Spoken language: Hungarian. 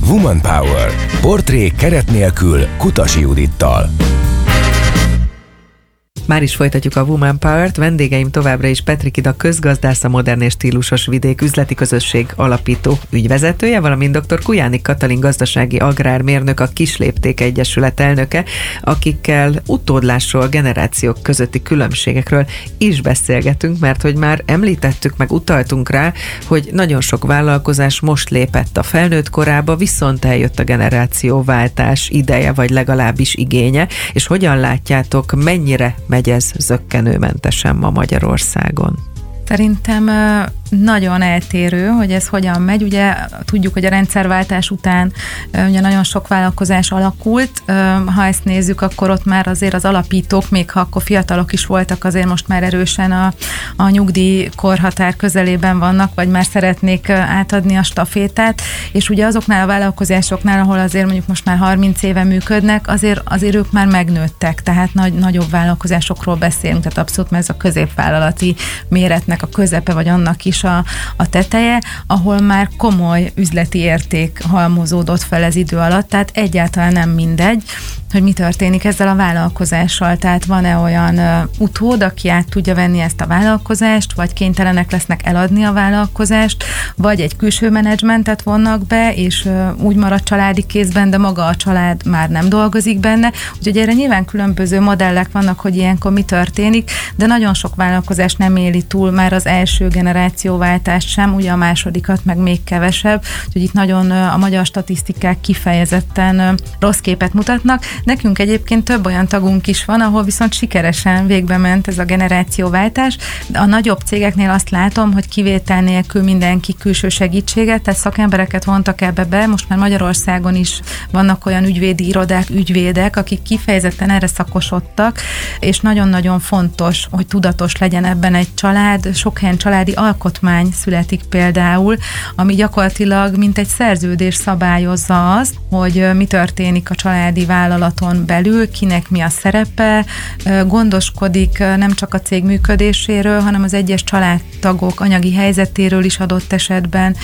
Woman Power. Portrék keret nélkül Kutasi Judittal. Már is folytatjuk a Woman Power-t, vendégeim továbbra is Petrik Ida közgazdász, a Modern és Stílusos Vidék üzleti közösség alapító ügyvezetője, valamint dr. Kujánik Katalin gazdasági agrármérnök, a Kislépték Egyesület elnöke, akikkel utódlásról, generációk közötti különbségekről is beszélgetünk, mert hogy már említettük, meg utaltunk rá, hogy nagyon sok vállalkozás most lépett a felnőtt korába, viszont eljött a generációváltás ideje, vagy legalábbis igénye, és hogyan látjátok, mennyire megy ez zökkenőmentesen ma Magyarországon? Szerintem nagyon eltérő, hogy ez hogyan megy. Ugye tudjuk, hogy a rendszerváltás után ugye nagyon sok vállalkozás alakult. Ha ezt nézzük, akkor ott már azért az alapítók, még ha akkor fiatalok is voltak, azért most már erősen a nyugdíjkorhatár közelében vannak, vagy már szeretnék átadni a stafétát, és ugye azoknál a vállalkozásoknál, ahol azért mondjuk most már 30 éve működnek, azért ők már megnőttek, tehát nagyobb vállalkozásokról beszélünk, tehát abszolút ez a középvállalati méretnek a közepe, vagy annak is a teteje, ahol már komoly üzleti érték halmozódott fel ez idő alatt, tehát egyáltalán nem mindegy, hogy mi történik ezzel a vállalkozással, tehát van-e olyan utód, aki át tudja venni ezt a vállalkozást, vagy kénytelenek lesznek eladni a vállalkozást, vagy egy külső menedzsmentet vonnak be, és úgy marad családi kézben, de maga a család már nem dolgozik benne, úgyhogy erre nyilván különböző modellek vannak, hogy ilyenkor mi történik, de nagyon sok vállalkozás nem éli túl már az első generációváltást sem, ugye a másodikat meg még kevesebb, úgyhogy itt nagyon a magyar statisztikák kifejezetten rossz képet mutatnak. Nekünk egyébként több olyan tagunk is van, ahol viszont sikeresen végbe ment ez a generációváltás. A nagyobb cégeknél azt látom, hogy kivétel nélkül mindenki külső segítséget, tehát szakembereket vontak ebbe be. Most már Magyarországon is vannak olyan ügyvédi irodák, ügyvédek, akik kifejezetten erre szakosodtak, és nagyon-nagyon fontos, hogy tudatos legyen ebben egy család. Sok helyen családi alkotmány születik például, ami gyakorlatilag mint egy szerződés szabályozza azt, hogy mi történik a családi vállalaton belül, kinek mi a szerepe, gondoskodik nem csak a cég működéséről, hanem az egyes családtagok anyagi helyzetéről is adott esetben,